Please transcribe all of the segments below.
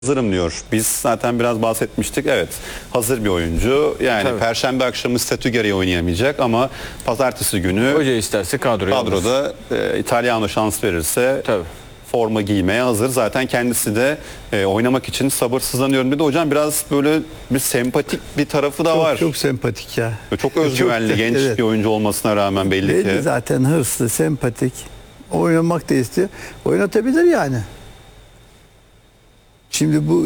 Hazırım diyor. Biz zaten biraz bahsetmiştik. Evet, hazır bir oyuncu. Yani Tabii. Perşembe akşamı statü gereği oynayamayacak ama pazartesi günü Hoca isterse kadroda İtalyan'a şans verirse Tabii. forma giymeye hazır. Zaten kendisi de oynamak için sabırsızlanıyorum dedi. Hocam biraz böyle bir sempatik bir tarafı da var. Çok sempatik ya. Çok özgüvenli, Çok- genç evet. bir oyuncu olmasına rağmen belli ki. Zaten hırslı, sempatik. Oynamak da istiyor. Oynatabilir yani. Şimdi bu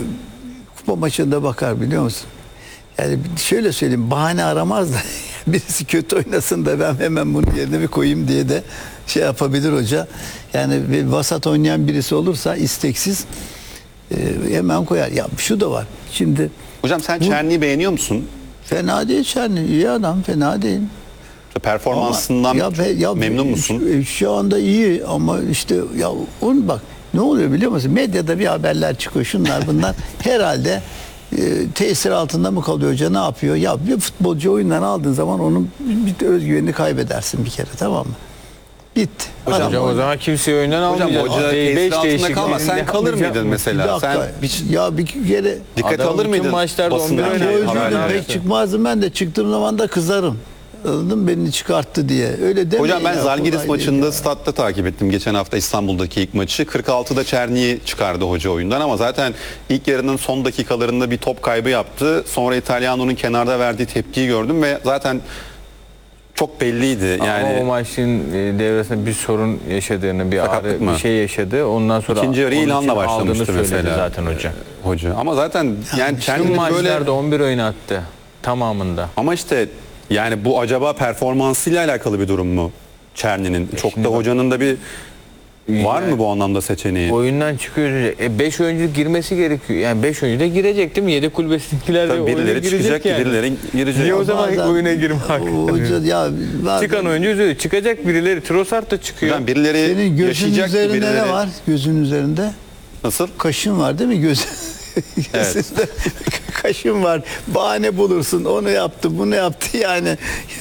kupa maçında bakar biliyor musun? Yani şöyle söyleyeyim, bahane aramaz da birisi kötü oynasın da ben hemen bunun yerine bir koyayım diye de şey yapabilir hoca. Yani bir vasat oynayan birisi olursa isteksiz hemen koyar. Ya şu da var. Şimdi Hocam sen Çerni'yi beğeniyor musun? fena değil Şerni. İyi adam, fena değil. Performansından memnun musun? Şu anda iyi ama işte ya onu bak ne oluyor biliyor musun? Medyada bir haberler çıkıyor şunlar bunlar. Herhalde tesir altında mı kalıyor hoca, ne yapıyor? Ya bir futbolcu oyundan aldığın zaman onun bir özgüvenini kaybedersin bir kere, tamam mı? Bitti. Hocam o zaman kimseyi oyundan Hocam almayacak. hoca tesir altında değişiklik kalmaz. Sen kalır mıydın Bir mesela? dakika. Sen hiç Ya bir kere dikkate Adam alır bütün mıydın? maçlarda 11 basındaki oynadı. özür dilerim, haberlerde? pek çıkmazdım, ben de çıktığım zaman da kızarım. Anladın mı? Beni çıkarttı diye. Öyle demeyin. Hocam ben ya, Zalgiris kolay değil maçında ya. statta takip ettim geçen hafta İstanbul'daki ilk maçı. 46'da Çerni'yi çıkardı hoca oyundan ama zaten ilk yarının son dakikalarında bir top kaybı yaptı. Sonra İtalyano'nun kenarda verdiği tepkiyi gördüm ve zaten çok belliydi. Ama o Yani maçın devresinde bir sorun yaşadığını, bir Sakatlık ağrı, mı? bir şey yaşadı. Ondan sonra İkinci yarı onun İlhan'la için başlamıştı aldığını söyledi mesela. zaten hoca. Hoca. Ama zaten yani Tüm Çerni'nin böyle maçlarda 11 oyun attı tamamında. ama işte yani bu acaba performansıyla alakalı bir durum mu? Çerni'nin çok şimdi da bak- hocanın da bir var mı bu anlamda seçeneği? Oyundan çıkıyor. 5 oyuncu girmesi gerekiyor. Yani 5 oyuncu da girecek değil mi? Yedek kulübesindekiler de Tabii oyuna birileri girecek çıkacak, yani. birileri girecek. Niye o zaman Bazen oyuna girme hakkı? Hoca ya bazen Çıkan oyuncu üzülüyor. Çıkacak birileri. Trossard da çıkıyor. Hocam birileri senin gözün yaşayacak ki üzerinde birileri. ne var? Gözün üzerinde Nasıl? kaşın var değil mi? Gözünde kaşın var. Bahane bulursun. Onu yaptı, bunu yaptı yani.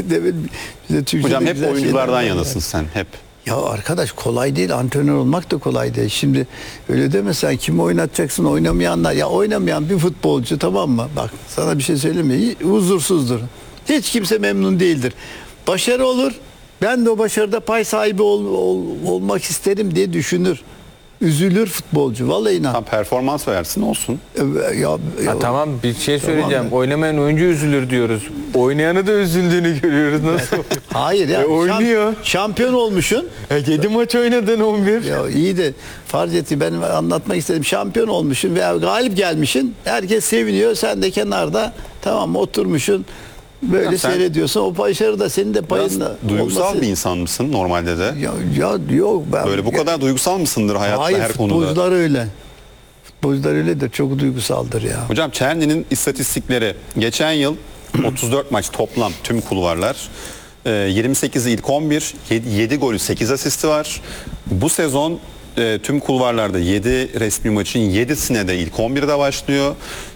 Bize Türkçe'de Hocam hep güzel şeyler oyunculardan var. yanasın sen hep. Ya arkadaş kolay değil. Antrenör olmak da kolay değil. Şimdi öyle deme, sen kimi oynatacaksın, oynamayanlar. Ya oynamayan bir futbolcu, tamam mı? Bak sana bir şey söyleyeyim mi? Huzursuzdur. Hiç kimse memnun değildir. Başarı olur. Ben de o başarıda pay sahibi olmak isterim diye düşünür. Üzülür futbolcu. Vallahi inan. Tam performans versin olsun. Ha, tamam bir şey söyleyeceğim. Tamam. Oynamayan oyuncu üzülür diyoruz. Oynayanı da üzüldüğünü görüyoruz. Nasıl? Hayır ya. Oynuyor. Şampiyon olmuşsun. 7 maç oynadın 11. Ya iyi de farz et ki ben anlatmak istedim. Şampiyon olmuşsun veya galip gelmişsin. Herkes seviniyor. Sen de kenarda tamam mı oturmuşsun. Böyle Ya sen seyrediyorsun. O başarı da senin de Biraz payında duygusal olması. bir insan mısın normalde de? Ya yok ben. Böyle bu kadar duygusal mısındır hayatta Hayır, her konuda? futbolcular öyle. Futbolcular öyledir. Çok duygusaldır ya. Hocam Çerni'nin istatistikleri geçen yıl 34 maç toplam tüm kulvarlar. 28'i ilk 11, 7 golü 8 asisti var. Bu sezon tüm kulvarlarda 7 resmi maçın 7'sine de ilk 11'de başlıyor.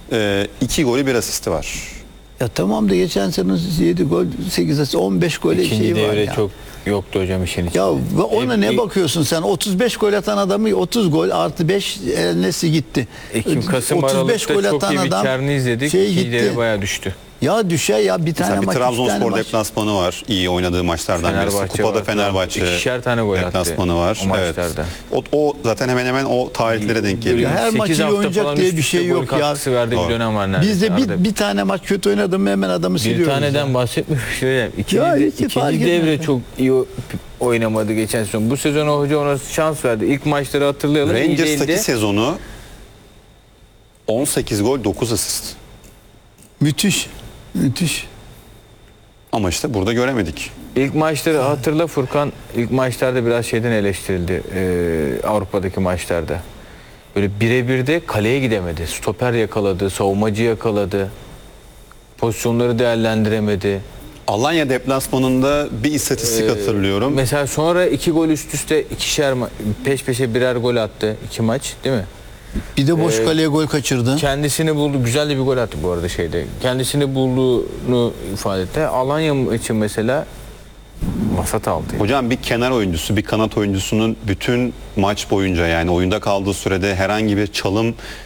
2 golü 1 asisti var. Ya tamam da geçen sene 7 gol, 8 asist, 15 gol İkinci şey var devre ya. çok yoktu hocam işin içinde. Ya ve ona ne bakıyorsun sen? 35 gol atan adamı 30 gol artı 5 nesi gitti? Ekim-Kasım 35 Aralık'ta gol çok atan iyi bir adam Çerni izledik. şey İkinci gitti. devre bayağı düştü. Ya düşer ya bir Mesela tane bir maç, iki tane Trabzonspor maç. deplasmanı var. İyi oynadığı maçlardan birisi. Fenerbahçe Kupada var. Fenerbahçe İkişer tane gol attı deplasmanı var. o Evet. maçlarda. O zaten hemen hemen o tarihlere denk geliyor. Her 8 maçı iyi hafta oynayacak falan diye üst bir üste şey gol yok ya. katkısı verdiği Doğru. bir dönem var neredeyse. Bizde Arada bir tane maç kötü oynadım mı hemen adamı bir siliyoruz. taneden ya. bahsetmiyorum. Şöyle, hiç fark ikinci devre etmez. çok iyi oynamadı geçen sezon. Bu sezon o hoca ona şans verdi. İlk maçları hatırlayalım. iyi Rangers'taki değildi. sezonu 18 gol 9 asist. Müthiş. Müthiş. Ama işte burada göremedik. İlk maçları hatırla Furkan. İlk maçlarda biraz şeyden eleştirildi. Avrupa'daki maçlarda. Böyle birebir de kaleye gidemedi. Stoper yakaladı, savunmacı yakaladı. Pozisyonları değerlendiremedi. Alanya deplasmanında bir istatistik hatırlıyorum. Mesela sonra 2 gol üst üste peş peşe birer gol attı. 2 maç değil mi? Bir de boş kaleye gol kaçırdı. Kendisini buldu. Güzel de bir gol attı bu arada şeyde. Kendisini bulduğunu ifade etti. Alanya için mesela vasat aldı. Hocam bir kenar oyuncusu, bir kanat oyuncusunun bütün maç boyunca yani oyunda kaldığı sürede herhangi bir çalım